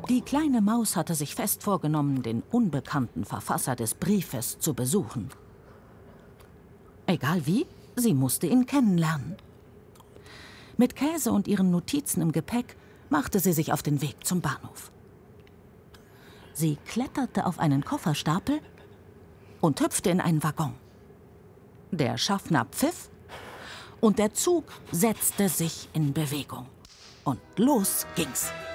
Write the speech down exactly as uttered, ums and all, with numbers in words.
Die kleine Maus hatte sich fest vorgenommen, den unbekannten Verfasser des Briefes zu besuchen. Egal wie, sie musste ihn kennenlernen. Mit Käse und ihren Notizen im Gepäck machte sie sich auf den Weg zum Bahnhof. Sie kletterte auf einen Kofferstapel und hüpfte in einen Waggon. Der Schaffner pfiff und der Zug setzte sich in Bewegung. Und los ging's.